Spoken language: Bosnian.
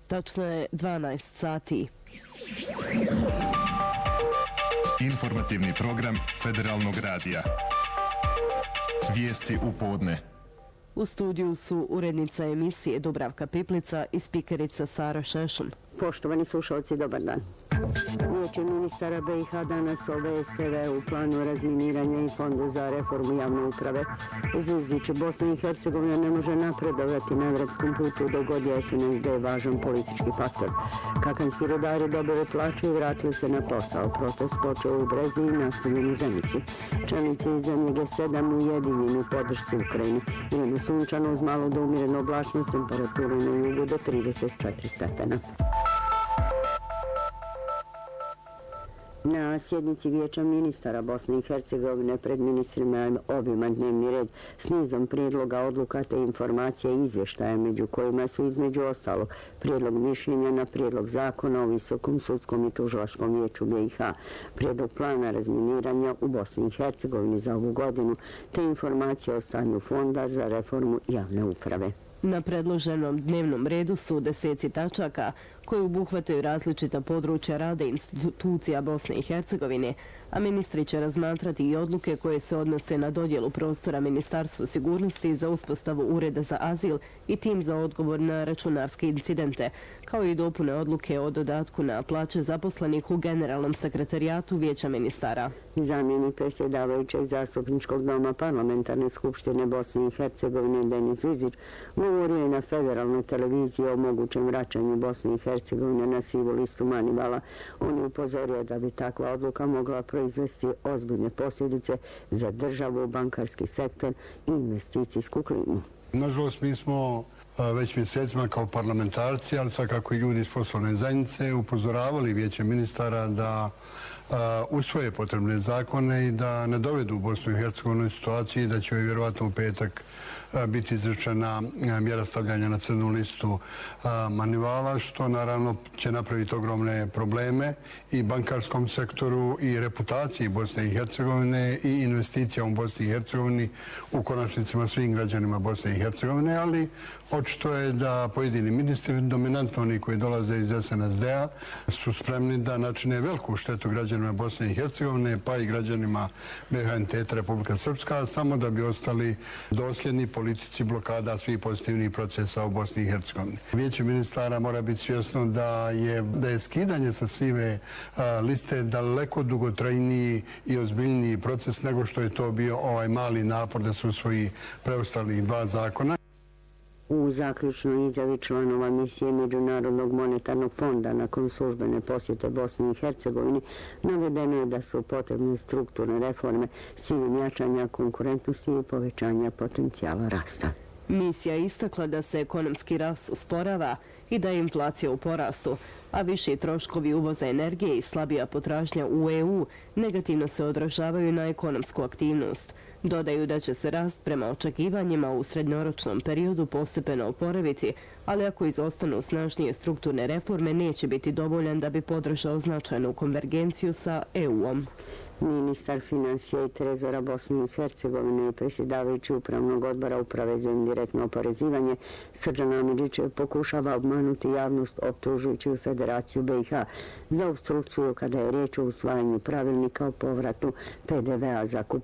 Tačno je 12 sati. Informativni program Federalnog radija. Vijesti u podne. U studiju su urednica emisije Dubravka Piplica i spikerica Sara Šešum. Poštovani slušalci, dobar dan. Vijeće ministara BiH danas ove STV u planu razminiranja i fondu za reformu javne uprave. Zviždiće Bosna i Hercegovina ne može napredovati na evropskom putu dok god je SNSD važan politički faktor. Kakanski rodari dobili plaću i vratili se na posao. Protest počeo u Brezi i nastavljen u Zenici. Čelnici iz zemlje G7 ujedinjeni u podršci Ukrajini. Imamo sunčano uz malo do umjerenu oblačnost, temperaturu na jugu do 34 stepena. Na sjednici Vijeća ministara Bosne i Hercegovine pred ministrima je obiman dnevni red s nizom prijedloga, odluka te informacija i izvještaja, među kojima su između ostalog prijedlog mišljenja na prijedlog zakona o Visokom sudskom i tužilačkom vijeću BiH, prijedlog plana razminiranja u Bosni i Hercegovini za ovu godinu te informacija o stanju fonda za reformu javne uprave. Na predloženom dnevnom redu su deseci tačaka koji obuhvataju različita područja rada institucija Bosne i Hercegovine, a ministri će razmatrati i odluke koje se odnose na dodjelu prostora Ministarstvu sigurnosti za uspostavu Ureda za azil i tim za odgovor na računarske incidente, kao i dopune odluke o dodatku na plaće zaposlenih u Generalnom sekretarijatu Vijeća ministara. Zamjenik predsjedavajućeg zastupničkog doma Parlamentarne skupštine Bosne i Hercegovine Denis Vizić govorio je na federalnoj televiziji o mogućem vraćanju Bosne i Hercegovine na sivu listu Manivala. On je upozorio da bi takva odluka mogla proizvesti ozbiljne posljedice za državu, bankarski sektor i investicijsku klimu. Nažalost, mi smo već mjesecima kao parlamentarci, ali svakako i ljudi iz poslovne zajednice upozoravali Vijeće ministara da usvoje potrebne zakone i da ne dovedu Bosnu i Hercegovinu u situaciji da će vjerovatno u petak biti izrečena mjera stavljanja na crnu listu Manivala, što naravno će napraviti ogromne probleme i bankarskom sektoru i reputaciji Bosne i Hercegovine i investicijama u Bosni i Hercegovini, u konačnicima svim građanima Bosne i Hercegovine, ali očito je da pojedini ministri, dominantno oni koji dolaze iz SNSD-a, su spremni da načine veliku štetu građanima Bosne i Hercegovine, pa i građanima BiH entiteta Republika Srpska, samo da bi ostali dosljedni politici blokada svih pozitivnih procesa u Bosni i Hercegovini. Vijeće ministara mora biti svjesno da je skidanje sa sive liste daleko dugotrajniji i ozbiljniji proces nego što je to bio ovaj mali napor da se usvoji preostalih dva zakona. U zaključnoj izjavi članova misije Međunarodnog monetarnog fonda nakon službene posjete Bosni i Hercegovini navedeno je da su potrebne strukturne reforme s ciljem jačanja konkurentnosti i povećanja potencijala rasta. Misija je istakla da se ekonomski rast usporava i da je inflacija u porastu, a viši troškovi uvoza energije i slabija potražnja u EU negativno se odražavaju na ekonomsku aktivnost. Dodaju da će se rast prema očekivanjima u srednjoročnom periodu postepeno oporaviti, ali ako izostanu snažnije strukturne reforme neće biti dovoljan da bi podržao značajnu konvergenciju sa EU-om. Ministar financija i trezora Bosne i Hercegovine i predsjedavajući upravnog odbora uprave za indirektno oporezivanje Srđan Amidžić pokušava obmanuti javnost optužujući Federaciju BiH za opstrukciju kada je riječ o usvajanju pravilnika o povratu PDV-a za